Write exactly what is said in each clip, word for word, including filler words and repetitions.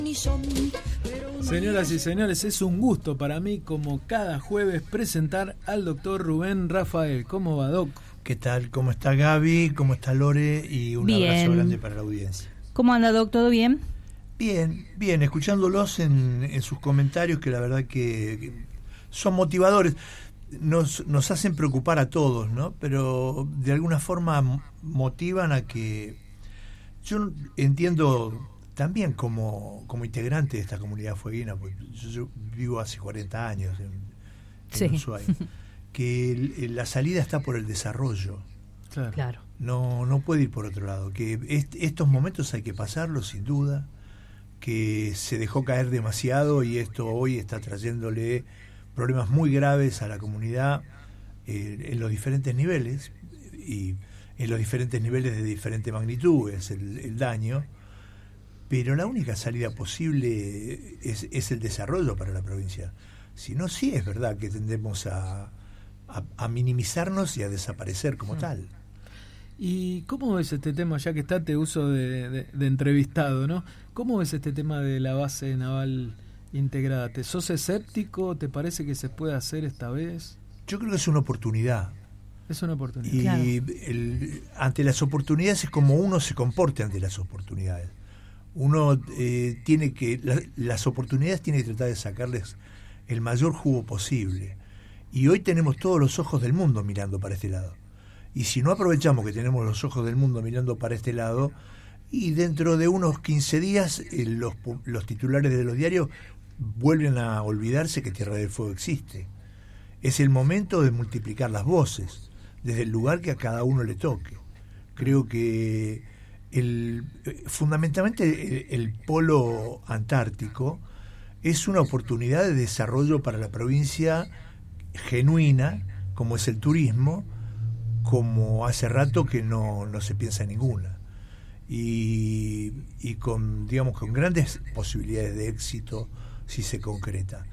Señoras y señores, es un gusto para mí, como cada jueves, presentar al doctor Rubén Rafael. ¿Cómo va, Doc? ¿Qué tal? ¿Cómo está Gaby? ¿Cómo está Lore? Y un bien. Abrazo grande para la audiencia. ¿Cómo anda, Doc? ¿Todo bien? Bien, bien, escuchándolos en, en sus comentarios, que la verdad que, que son motivadores. Nos, nos hacen preocupar a todos, ¿no? Pero de alguna forma motivan a que... Yo entiendo también como, como integrante de esta comunidad fueguina, porque yo, yo vivo hace cuarenta años en, en sí. Ushuaia, que el, la salida está por el desarrollo. Claro. claro. No, no puede ir por otro lado. Que est, estos momentos hay que pasarlos sin duda, que se dejó caer demasiado y esto hoy está trayéndole problemas muy graves a la comunidad eh, en los diferentes niveles y en los diferentes niveles de diferente magnitud es el, el daño, pero la única salida posible es, es el desarrollo para la provincia. Si no, sí es verdad que tendemos a, a, a minimizarnos y a desaparecer como tal. ¿Y cómo ves este tema, ya que está, te uso de, de, de entrevistado, ¿no? ¿Cómo ves este tema de la base naval integrada? ¿Te sos escéptico? ¿Te parece que se puede hacer esta vez? Yo creo que es una oportunidad. Es una oportunidad. Y claro. el, ante las oportunidades es como uno se comporte ante las oportunidades. Uno eh, tiene que, la, las oportunidades tiene que tratar de sacarles el mayor jugo posible. Y hoy tenemos todos los ojos del mundo mirando para este lado. Y si no aprovechamos que tenemos los ojos del mundo mirando para este lado, y dentro de unos quince días eh, los, los titulares de los diarios vuelven a olvidarse que Tierra del Fuego existe. Es el momento de multiplicar las voces, desde el lugar que a cada uno le toque. Creo que el, fundamentalmente el, el polo antártico es una oportunidad de desarrollo para la provincia genuina, como es el turismo, como hace rato que no, no se piensa en ninguna. Y, y con, digamos, con grandes posibilidades de éxito si se concreta.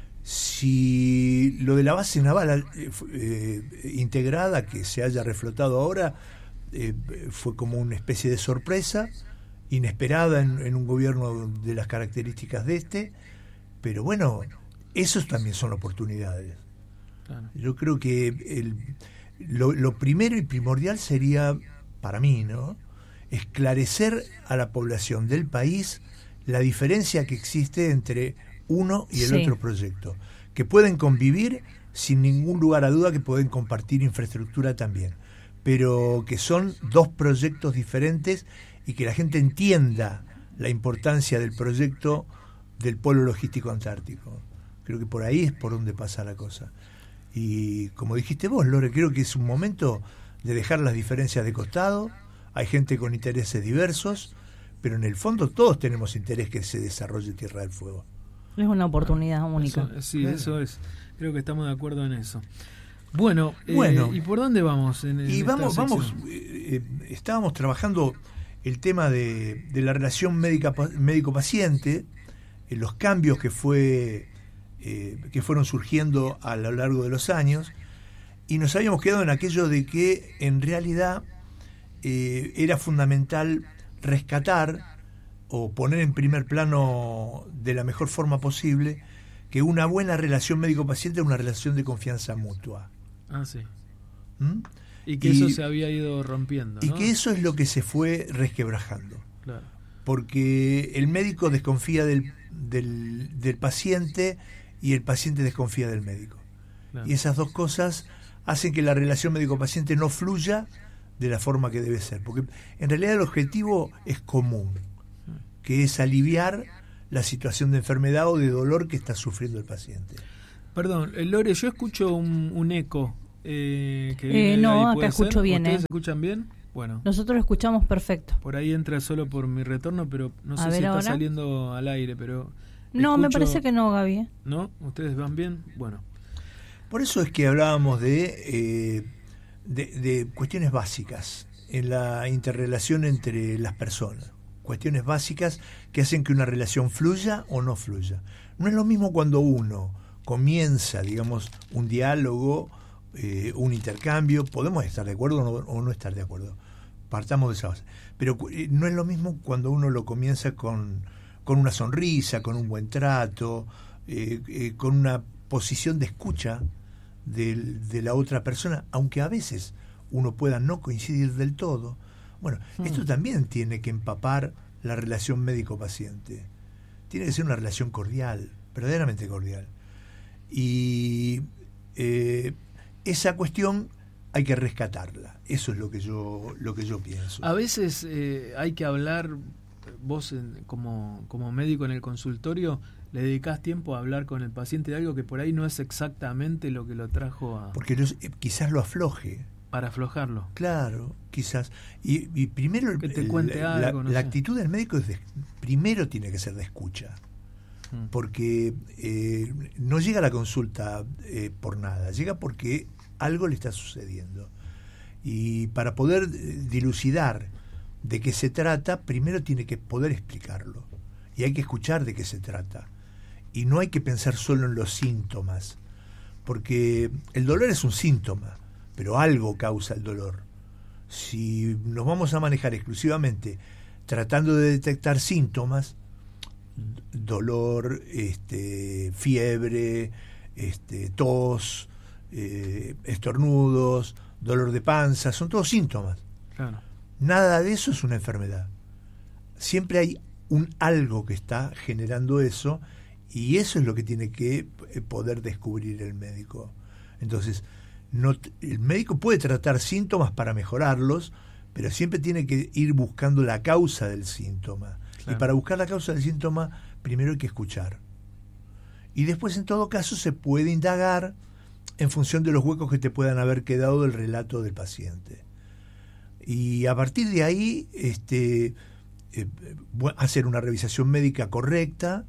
Si lo de la base naval eh, eh, integrada que se haya reflotado ahora eh, fue como una especie de sorpresa inesperada en, en un gobierno de las características de este, pero bueno, esos también son oportunidades. Claro. Yo creo que el, lo, lo primero y primordial sería, para mí, ¿no?, esclarecer a la población del país la diferencia que existe entre uno y el sí. otro proyecto, que pueden convivir sin ningún lugar a duda, que pueden compartir infraestructura también, pero que son dos proyectos diferentes y que la gente entienda la importancia del proyecto del Polo Logístico Antártico. Creo que por ahí es por donde pasa la cosa. Y como dijiste vos, Lore, creo que es un momento de dejar las diferencias de costado. Hay gente con intereses diversos, pero en el fondo todos tenemos interés que se desarrolle Tierra del Fuego. Es una oportunidad única. Eso, sí, claro. Eso es. Creo que estamos de acuerdo en eso. Bueno, bueno eh, ¿y por dónde vamos? En, en y vamos, esta vamos. Eh, eh, estábamos trabajando el tema de, de la relación médica médico-paciente, eh, los cambios que fue eh, que fueron surgiendo a lo largo de los años, y nos habíamos quedado en aquello de que en realidad eh, era fundamental rescatar o poner en primer plano de la mejor forma posible que una buena relación médico-paciente es una relación de confianza mutua. Ah, sí. ¿Mm? Y que y, eso se había ido rompiendo, ¿no? Y que eso es lo que se fue resquebrajando. Claro. Porque el médico desconfía del, del, del paciente y el paciente desconfía del médico. Claro. Y esas dos cosas hacen que la relación médico-paciente no fluya de la forma que debe ser. Porque en realidad el objetivo es común, que es aliviar la situación de enfermedad o de dolor que está sufriendo el paciente. Perdón, Lore, yo escucho un, un eco. Eh, que eh, no, ahí, acá escucho ser. bien. ¿Ustedes eh. escuchan bien? Bueno. Nosotros escuchamos perfecto. Por ahí entra solo por mi retorno, pero no sé A si ver, está ahora. saliendo al aire, pero... No, escucho... me parece que no, Gaby. ¿No? ¿Ustedes van bien? Bueno. Por eso es que hablábamos de, eh, de, de cuestiones básicas en la interrelación entre las personas. Cuestiones básicas que hacen que una relación fluya o no fluya. No es lo mismo cuando uno comienza, digamos, un diálogo, eh, un intercambio, podemos estar de acuerdo o no, o no estar de acuerdo, partamos de esa base, pero eh, no es lo mismo cuando uno lo comienza con con una sonrisa, con un buen trato, eh, eh, con una posición de escucha de, de la otra persona, aunque a veces uno pueda no coincidir del todo. Bueno, mm. esto también tiene que empapar la relación médico-paciente. Tiene que ser una relación cordial, verdaderamente cordial. Y eh, esa cuestión hay que rescatarla. Eso es lo que yo lo que yo pienso. A veces eh, hay que hablar, vos en, como, como médico en el consultorio, le dedicás tiempo a hablar con el paciente de algo que por ahí no es exactamente lo que lo trajo a... Porque los, eh, quizás lo afloje. Para aflojarlo. Claro, quizás. Y, y primero que te cuente el, algo, la, no la sé. actitud del médico es de, primero tiene que ser de escucha. Hmm. Porque eh, no llega a la consulta eh, por nada, llega porque algo le está sucediendo. Y para poder dilucidar de qué se trata, primero tiene que poder explicarlo. Y hay que escuchar de qué se trata. Y no hay que pensar solo en los síntomas, porque el dolor es un síntoma, pero algo causa el dolor. Si nos vamos a manejar exclusivamente tratando de detectar síntomas, dolor, este, fiebre, este, tos, eh, estornudos, dolor de panza, son todos síntomas. Claro. Nada de eso es una enfermedad. Siempre hay un algo que está generando eso, y eso es lo que tiene que poder descubrir el médico. Entonces, no, el médico puede tratar síntomas para mejorarlos, pero siempre tiene que ir buscando la causa del síntoma. Claro. Y para buscar la causa del síntoma, primero hay que escuchar. Y después, en todo caso, se puede indagar en función de los huecos que te puedan haber quedado del relato del paciente. Y a partir de ahí, este, eh, hacer una revisación médica correcta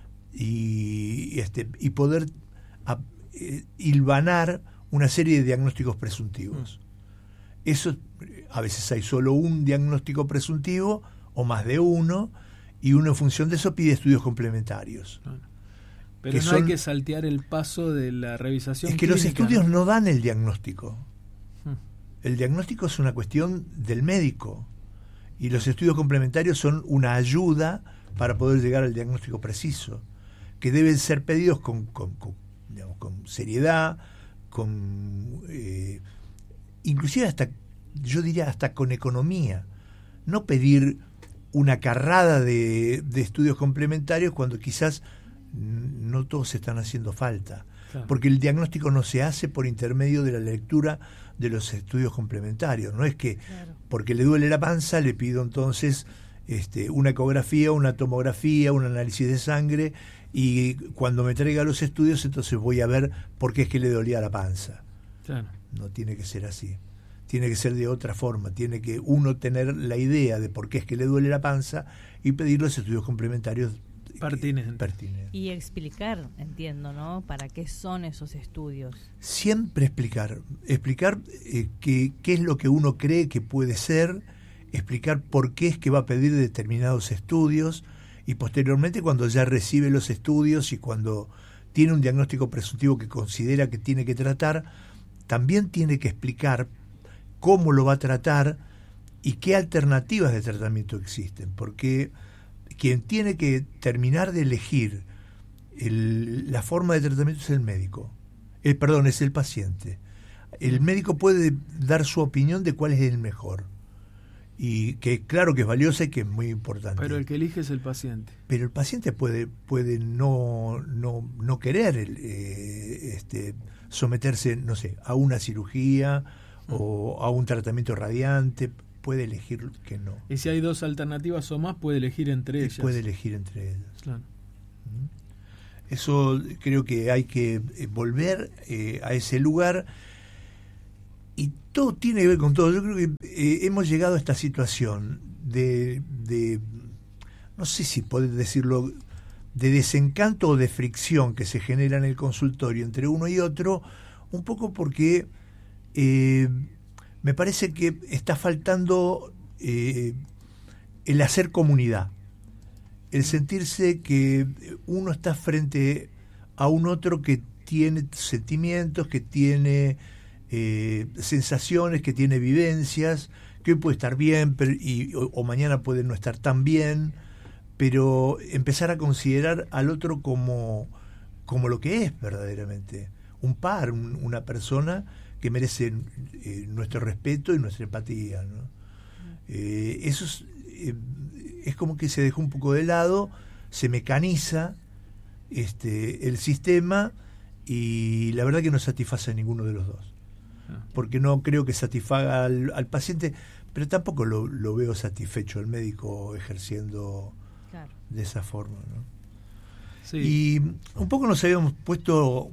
y, este, y poder a, eh, hilvanar una serie de diagnósticos presuntivos. Mm. Eso, a veces hay solo un diagnóstico presuntivo o más de uno, y uno en función de eso pide estudios complementarios. Claro. Pero no son, hay que saltear el paso de la revisación es que clínica, los estudios ¿no? no dan el diagnóstico. Hmm. El diagnóstico es una cuestión del médico, y los estudios complementarios son una ayuda para poder llegar al diagnóstico preciso, que deben ser pedidos con, con, con, digamos, con seriedad, con eh, inclusive hasta, yo diría hasta con economía. No pedir una carrada de, de estudios complementarios cuando quizás no todos están haciendo falta. Claro. Porque el diagnóstico no se hace por intermedio de la lectura de los estudios complementarios. No es que claro. porque le duele la panza le pido entonces este, una ecografía, una tomografía, un análisis de sangre, y cuando me traiga los estudios entonces voy a ver por qué es que le dolía la panza. Claro. No tiene que ser así. Tiene que ser de otra forma. Tiene que uno tener la idea de por qué es que le duele la panza y pedir los estudios complementarios pertinentes. pertinentes. Y explicar, entiendo, ¿no? ¿Para qué son esos estudios? Siempre explicar. Explicar eh, qué, qué es lo que uno cree que puede ser, explicar por qué es que va a pedir determinados estudios, y posteriormente, cuando ya recibe los estudios y cuando tiene un diagnóstico presuntivo que considera que tiene que tratar, también tiene que explicar cómo lo va a tratar y qué alternativas de tratamiento existen, porque quien tiene que terminar de elegir el, la forma de tratamiento es el médico, el, perdón, es el paciente. El médico puede dar su opinión de cuál es el mejor, y que claro que es valiosa y que es muy importante. Pero el que elige es el paciente. Pero el paciente puede puede no no no querer eh, este someterse, no sé, a una cirugía o a un tratamiento radiante, puede elegir que no. Y si hay dos alternativas o más, puede elegir entre ellas. Puede elegir entre ellas. Claro. Eso creo que hay que volver eh, a ese lugar, y todo tiene que ver con todo. Yo creo que eh, hemos llegado a esta situación de, de, no sé si poder decirlo, de desencanto o de fricción que se genera en el consultorio entre uno y otro, un poco porque Eh, me parece que está faltando eh, el hacer comunidad, el sentirse que uno está frente a un otro que tiene sentimientos, que tiene eh, sensaciones, que tiene vivencias, que hoy puede estar bien pero, y, o, o mañana puede no estar tan bien, pero empezar a considerar al otro como, como lo que es verdaderamente, un par, un, una persona que merece eh, nuestro respeto y nuestra empatía, ¿no? Eh, eso es, eh, es como que se dejó un poco de lado, se mecaniza este, el sistema y la verdad que no satisface a ninguno de los dos, porque no creo que satisfaga al, al paciente, pero tampoco lo, lo veo satisfecho el médico ejerciendo claro. de esa forma, ¿no? Sí. Y un poco nos habíamos puesto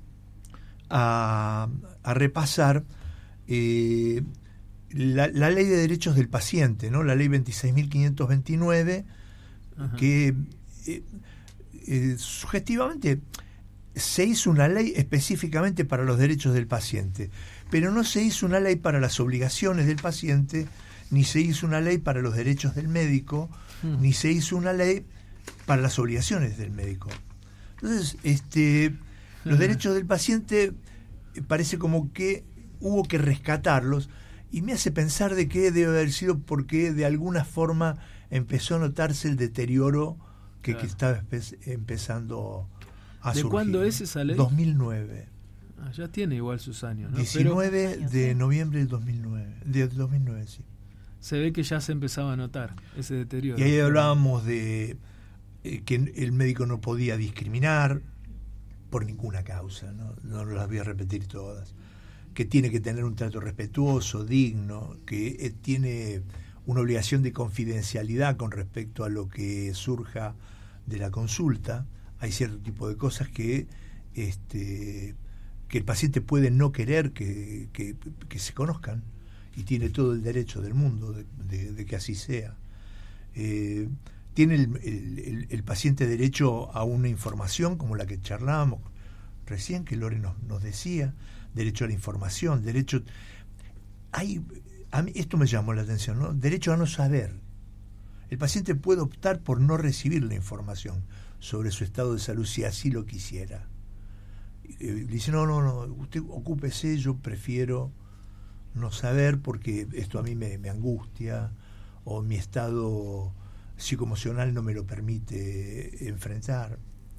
a, a repasar eh, la, la ley de derechos del paciente, ¿no? La ley veintiséis mil quinientos veintinueve, ajá. que eh, eh, sugestivamente se hizo una ley específicamente para los derechos del paciente, pero no se hizo una ley para las obligaciones del paciente, ni se hizo una ley para los derechos del médico, mm. ni se hizo una ley para las obligaciones del médico. Entonces, este, los derechos del paciente parece como que hubo que rescatarlos, y me hace pensar de que debe haber sido porque de alguna forma empezó a notarse el deterioro que, claro. que estaba empe- empezando a surgir. ¿De cuándo es esa ley? dos mil nueve. Ah, ya tiene igual sus años, ¿no? diecinueve Pero, de noviembre del dos mil nueve. De dos mil nueve, sí. Se ve que ya se empezaba a notar ese deterioro. Y ahí hablábamos de eh, que el médico no podía discriminar por ninguna causa, ¿no? No las voy a repetir todas. Que tiene que tener un trato respetuoso, digno, que eh, tiene una obligación de confidencialidad con respecto a lo que surja de la consulta. Hay cierto tipo de cosas que este que el paciente puede no querer que, que, que se conozcan, y tiene todo el derecho del mundo de, de, de que así sea. Eh, tiene el, el, el, el paciente derecho a una información como la que charlábamos recién, que Lore nos, nos decía, derecho a la información, derecho... Hay, a mí esto me llamó la atención, ¿no? Derecho a no saber. El paciente puede optar por no recibir la información sobre su estado de salud si así lo quisiera. Eh, dice, no, no, no, usted ocúpese, yo prefiero no saber porque esto a mí me, me angustia, o mi estado psicoemocional no me lo permite enfrentar.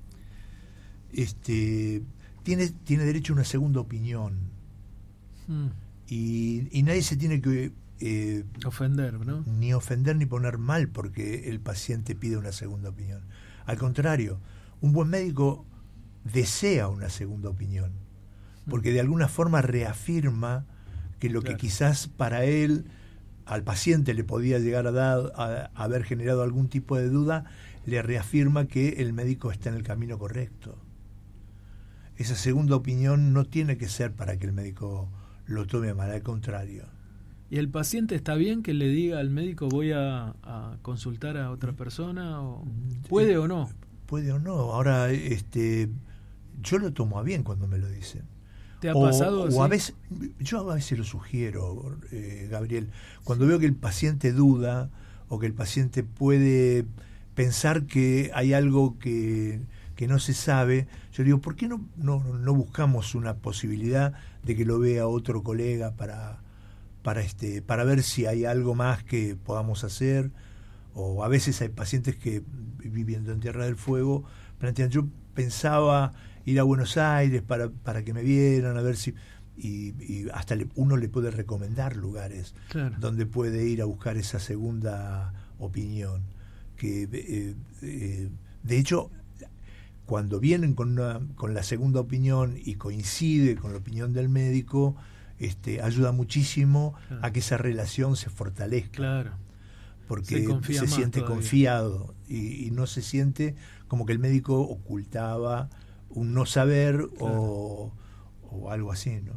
Este, tiene, tiene derecho a una segunda opinión. Hmm. Y, y nadie se tiene que eh, ofender, ¿no? Ni ofender ni poner mal porque el paciente pide una segunda opinión. Al contrario, un buen médico desea una segunda opinión, porque de alguna forma reafirma que lo claro. que quizás para él, al paciente le podía llegar a, dar, a, a haber generado algún tipo de duda, le reafirma que el médico está en el camino correcto. Esa segunda opinión no tiene que ser para que el médico lo tome a mal, al contrario. ¿Y el paciente está bien que le diga al médico voy a, a consultar a otra persona? O ¿puede o no? Puede o no. Ahora, este, yo lo tomo a bien cuando me lo dicen. ¿Te ha o, pasado? O ¿sí? a veces, yo a veces lo sugiero, eh, Gabriel, cuando veo que el paciente duda o que el paciente puede pensar que hay algo que, que no se sabe, yo digo, ¿por qué no, no, no buscamos una posibilidad de que lo vea otro colega para, para, este, para ver si hay algo más que podamos hacer? O a veces hay pacientes que, viviendo en Tierra del Fuego, plantean, yo pensaba ir a Buenos Aires para, para que me vieran, a ver si... Y, y hasta le, uno le puede recomendar lugares claro. donde puede ir a buscar esa segunda opinión. Que eh, eh, de hecho, cuando vienen con, una, con la segunda opinión y coincide con la opinión del médico, este, ayuda muchísimo claro. a que esa relación se fortalezca. Claro. Porque se, se siente todavía. confiado y, y no se siente como que el médico ocultaba un no saber claro. o, o algo así, ¿no?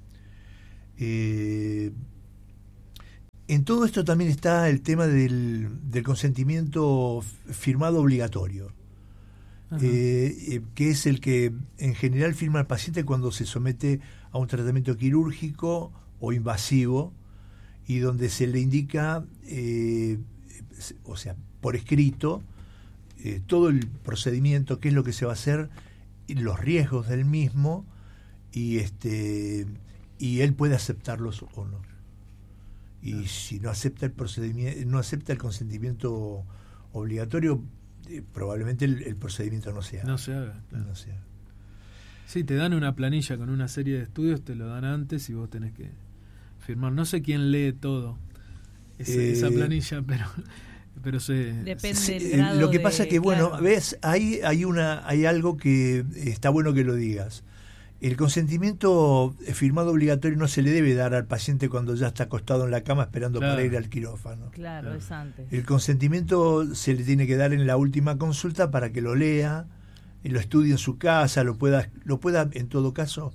Eh, en todo esto también está el tema del, del consentimiento firmado obligatorio, eh, eh, que es el que en general firma el paciente cuando se somete a un tratamiento quirúrgico o invasivo, y donde se le indica, eh, o sea, por escrito, eh, todo el procedimiento, qué es lo que se va a hacer, y los riesgos del mismo, y este y él puede aceptarlos o no. Y si no acepta el procedimiento, no acepta el consentimiento obligatorio, eh, probablemente el, el procedimiento no se haga. No se haga. Claro. No se haga. Sí, te dan una planilla con una serie de estudios, te lo dan antes y vos tenés que firmar. No sé quién lee todo ese, Eh, esa planilla, pero pero se Depende Sí, del eh, grado lo que de- pasa es que, bueno, claro. ves, ahí hay una, hay algo que está bueno que lo digas. El consentimiento firmado obligatorio no se le debe dar al paciente cuando ya está acostado en la cama esperando Claro. para ir al quirófano. Claro, Claro. es antes. El consentimiento se le tiene que dar en la última consulta para que lo lea, y lo estudie en su casa, lo pueda, lo pueda en todo caso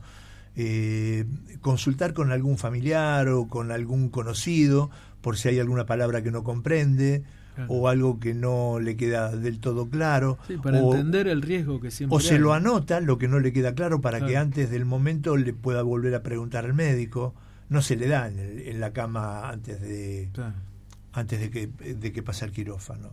eh, consultar con algún familiar o con algún conocido por si hay alguna palabra que no comprende. Claro. O algo que no le queda del todo claro, Sí, para o, entender el riesgo que siempre o se hay. lo anota lo que no le queda claro para Claro. que antes del momento le pueda volver a preguntar al médico. No se le da en, el- en la cama antes de Claro. antes de que de que pase al quirófano.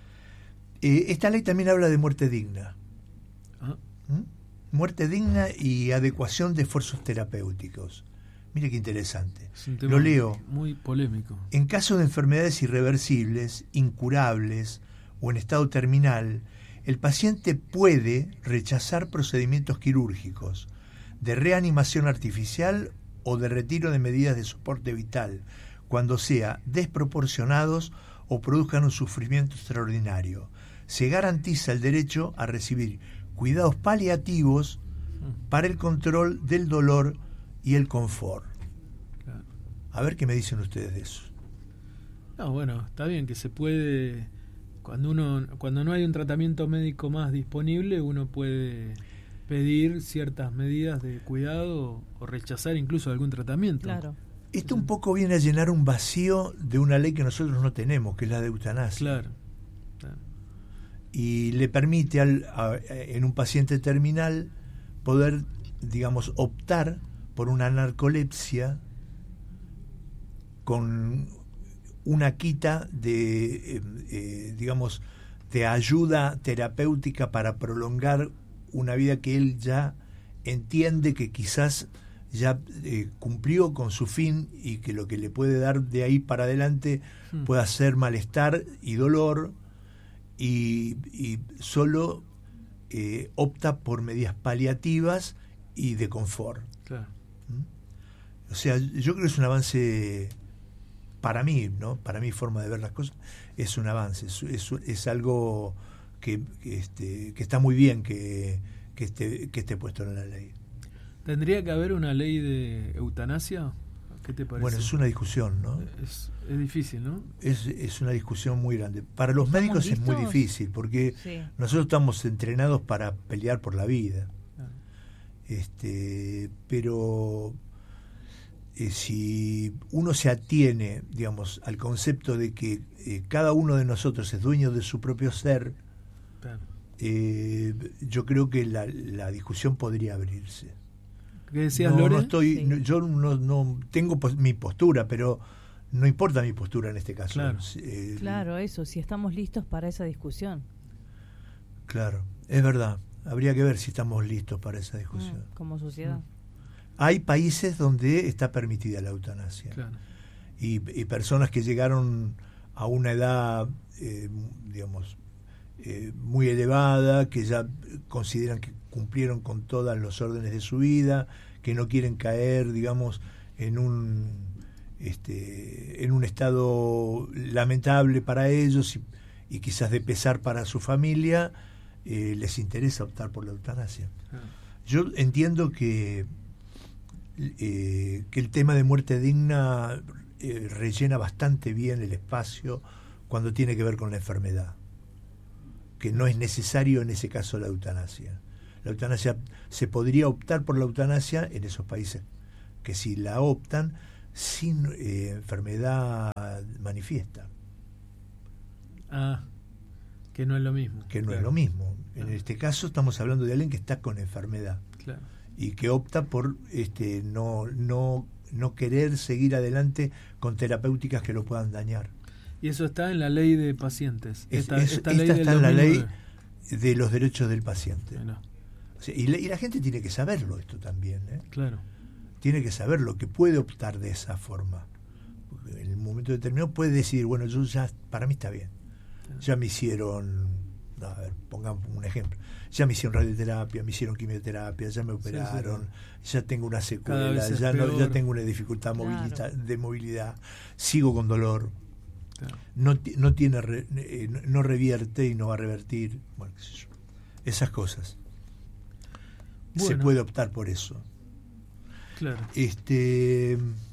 Eh, esta ley también habla de muerte digna. Ah, ¿Mm? Muerte digna y adecuación de esfuerzos terapéuticos. Mire qué interesante. es un tema Lo leo. muy polémico. En caso de enfermedades irreversibles, incurables o en estado terminal, el paciente puede rechazar procedimientos quirúrgicos, de reanimación artificial o de retiro de medidas de soporte vital, cuando sea desproporcionados o produzcan un sufrimiento extraordinario. Se garantiza el derecho a recibir cuidados paliativos para el control del dolor y el confort. Claro. A ver qué me dicen ustedes de eso. No, bueno, está bien que se puede, cuando uno cuando no hay un tratamiento médico más disponible, uno puede pedir ciertas medidas de cuidado o rechazar incluso algún tratamiento. Claro. Esto un poco viene a llenar un vacío de una ley que nosotros no tenemos, que es la de eutanasia. Claro. Claro. Y le permite al, a- en un paciente terminal poder, digamos, optar por una narcolepsia con una quita de, eh, eh, digamos, de ayuda terapéutica para prolongar una vida que él ya entiende que quizás ya eh, cumplió con su fin y que lo que le puede dar de ahí para adelante Hmm. pueda ser malestar y dolor, y, y solo eh, opta por medidas paliativas y de confort. Claro. ¿Mm? O sea, yo creo que es un avance para mí, ¿no? Para mi forma de ver las cosas, es un avance, es, es, es algo que, que, este, que está muy bien que, que, esté, que esté puesto en la ley. ¿Tendría que haber una ley de eutanasia? ¿Qué te parece? Bueno, es una discusión, ¿no? Es, es difícil, ¿no? Es, es una discusión muy grande. Para los ¿Estamos médicos es muy listos? difícil, porque Sí. nosotros estamos entrenados para pelear por la vida. Claro. Este, pero eh, si uno se atiene, digamos, al concepto de que eh, cada uno de nosotros es dueño de su propio ser, Claro. eh, yo creo que la, la discusión podría abrirse. ¿Qué decías, No, Lore? no estoy, Sí. no- yo no, no tengo pos- mi postura, pero no importa mi postura en este caso. Claro. Eh, Claro, eso, si estamos listos para esa discusión. Claro, es verdad. Habría que ver si estamos listos para esa discusión. Mm, como sociedad. Hay países donde está permitida la eutanasia. Claro. Y, y personas que llegaron a una edad, eh, digamos, eh, muy elevada, que ya consideran que cumplieron con todas los órdenes de su vida, que no quieren caer, digamos, en un este, en un estado lamentable para ellos y, y quizás de pesar para su familia, eh, les interesa optar por la eutanasia. Claro. Yo entiendo que eh, que el tema de muerte digna eh, rellena bastante bien el espacio cuando tiene que ver con la enfermedad, que no es necesario en ese caso la eutanasia. La eutanasia, se podría optar por la eutanasia en esos países que si la optan sin eh, enfermedad manifiesta, Ah, que no es lo mismo. que no Claro. es lo mismo. En Ah. este caso estamos hablando de alguien que está con enfermedad Claro. y que opta por este no no no querer seguir adelante con terapéuticas que lo puedan dañar. Y eso está en la ley de pacientes. Es- esta es- esta esta ley del está en la ley dos mil nueve. de los derechos del paciente. Mirá, O sea, y, la, y la gente tiene que saberlo esto también, ¿eh? claro. Tiene que saberlo, que puede optar de esa forma. Porque en el momento determinado puede decidir, bueno, yo ya, para mí está bien. Ya me hicieron, a ver, pongamos un ejemplo, ya me hicieron radioterapia, me hicieron quimioterapia, ya me operaron, sí, sí, ya tengo una secuela, ya, no, ya tengo una dificultad claro. de movilidad, sigo con dolor, claro. no, no tiene re, eh, no revierte y no va a revertir, bueno, qué sé yo, esas cosas. Bueno. Se puede optar por eso. Claro. Este,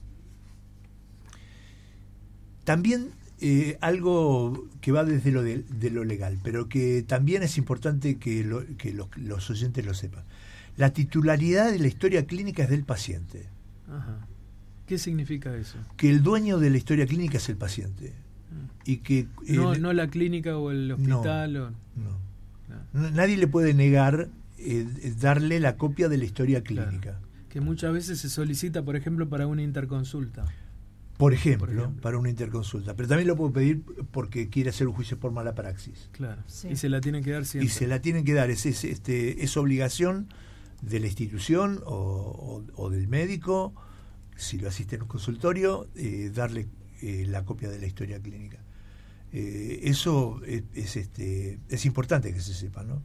también eh, algo que va desde lo de, de lo legal, pero que también es importante que, lo, que los, los oyentes lo sepan. La titularidad de la historia clínica es del paciente. Ajá. ¿Qué significa eso? Que el dueño de la historia clínica es el paciente. Ah. Y que no, el, no la clínica o el hospital. No, o... no. no. Nadie le puede negar eh, darle la copia de la historia clínica. Claro. Que muchas veces se solicita, por ejemplo, para una interconsulta. Por ejemplo, por ejemplo, para una interconsulta. Pero también lo puedo pedir porque quiere hacer un juicio por mala praxis. Claro. Sí. Y se la tienen que dar siempre. Y se la tienen que dar. Es, es, este, es obligación de la institución o, o, o del médico, si lo asiste en un consultorio, eh, darle eh, la copia de la historia clínica. Eh, eso es, es, este, es importante que se sepa, ¿no?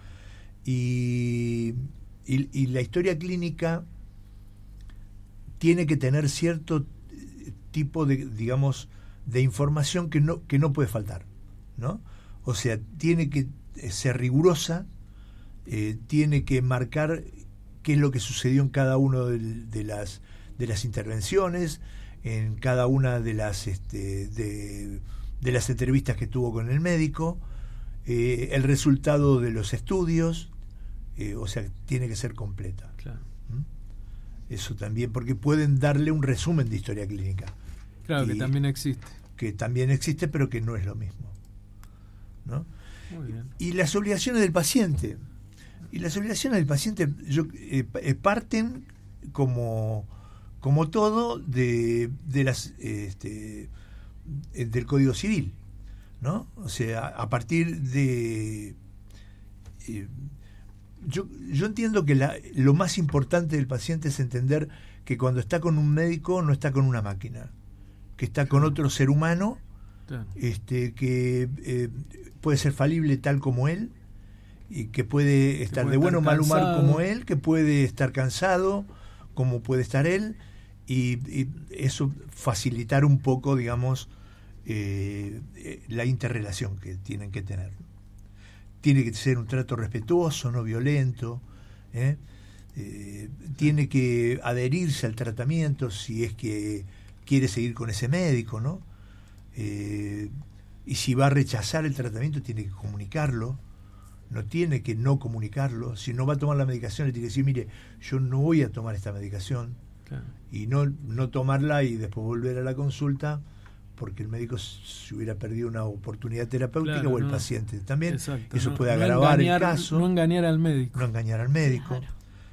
Y, y, y la historia clínica tiene que tener cierto tipo de, digamos, de información que no, que no puede faltar, ¿no? O sea, tiene que ser rigurosa, eh, tiene que marcar qué es lo que sucedió en cada una de, de las de las intervenciones, en cada una de las este, de, de las entrevistas que tuvo con el médico, eh, el resultado de los estudios, eh, o sea, tiene que ser completa. Claro. ¿Mm? Eso también, porque pueden darle un resumen de historia clínica. Claro, y, que también existe. Que también existe, pero que no es lo mismo, ¿no? Muy bien. Y las obligaciones del paciente. Y las obligaciones del paciente yo, eh, parten como, como todo de, de las este, del Código Civil, ¿no? O sea, a partir de eh, yo, yo entiendo que la, lo más importante del paciente es entender que cuando está con un médico no está con una máquina, que está con otro ser humano, este, que eh, puede ser falible tal como él, y que puede estar que puede de buen o mal humor como él, que puede estar cansado como puede estar él, y, y eso facilitar un poco, digamos, eh, la interrelación que tienen que tener. Tiene que ser un trato respetuoso, no violento, ¿eh? Eh, tiene que adherirse al tratamiento si es que quiere seguir con ese médico, ¿no? Eh, y si va a rechazar el tratamiento tiene que comunicarlo, no tiene que no comunicarlo. Si no va a tomar la medicación le tiene que decir, mire, yo no voy a tomar esta medicación, claro. Y no, no tomarla y después volver a la consulta porque el médico se hubiera perdido una oportunidad terapéutica, claro, o el no, paciente también. Exacto, eso no, puede agravar no engañar, el caso. No engañar al médico. No engañar al médico. Claro.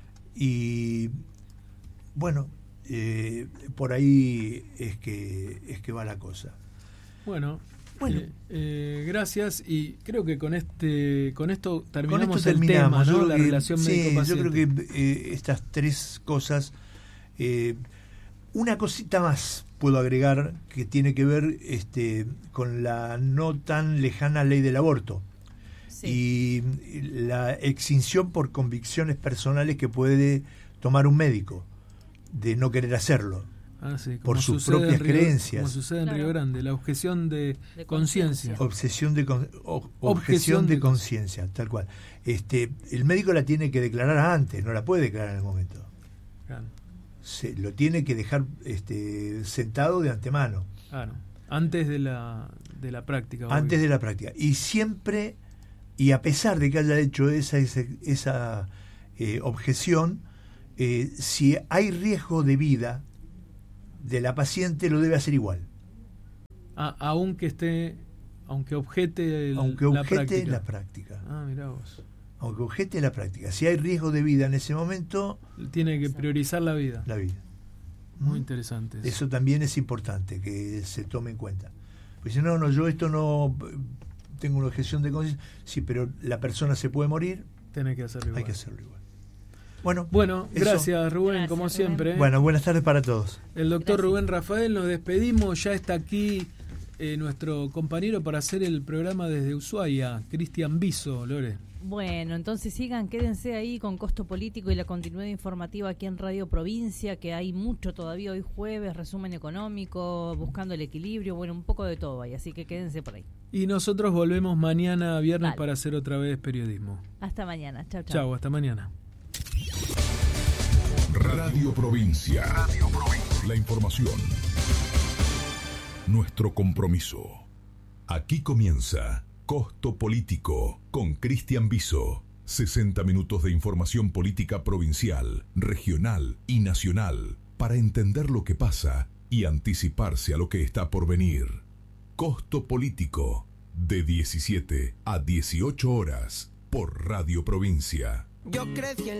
Y bueno, eh, por ahí es que es que va la cosa. Bueno, bueno. Eh, eh, gracias, y creo que con este con esto terminamos, con esto terminamos el tema, ¿no? La que, relación sí, médico-paciente. Yo creo que eh, estas tres cosas, eh, una cosita más puedo agregar que tiene que ver este con la no tan lejana ley del aborto. Sí. Y la extinción por convicciones personales que puede tomar un médico de no querer hacerlo. Ah, sí, por sus propias Río, creencias. Como sucede en claro. Río Grande, la objeción de, de conciencia. Obsesión de con, o, objeción de conciencia, tal cual. Este, el médico la tiene que declarar antes, no la puede declarar en el momento. Claro. Se, lo tiene que dejar este, sentado de antemano. Claro. Antes de la, de la práctica. Antes obvio. de la práctica. Y siempre, y a pesar de que haya hecho esa, esa, esa eh, objeción, eh, si hay riesgo de vida de la paciente, lo debe hacer igual. Ah, aunque esté, aunque objete el, aunque objete la práctica. la práctica. Ah, mirá vos. Aunque objete la práctica. Si hay riesgo de vida en ese momento, tiene que priorizar la vida. La vida. Muy ¿Mm? interesante. Eso. eso también es importante que se tome en cuenta. Pues si no, no, yo esto no tengo una objeción de conciencia. Sí, pero la persona se puede morir. Tiene que hacerlo igual. Hay que hacerlo igual. Bueno, bueno eso. Gracias Rubén, gracias, como Rubén. siempre. Bueno, buenas tardes para todos. El doctor Gracias. Rubén Rafael, nos despedimos, ya está aquí eh, nuestro compañero para hacer el programa desde Ushuaia, Cristian Viso, Lore. Bueno, entonces sigan, quédense ahí con Costo Político y la continuidad informativa aquí en Radio Provincia, que hay mucho todavía hoy jueves, resumen económico, buscando el equilibrio, bueno, un poco de todo ahí, así que quédense por ahí. Y nosotros volvemos mañana viernes Dale. para hacer otra vez periodismo. Hasta mañana, chao, chao. Chao, hasta mañana. Radio Provincia. Radio Provincia. La información. Nuestro compromiso. Aquí comienza Costo Político con Cristian Viso. sesenta minutos de información política provincial, regional y nacional para entender lo que pasa y anticiparse a lo que está por venir. Costo Político, de diecisiete a dieciocho horas por Radio Provincia. Yo crecí en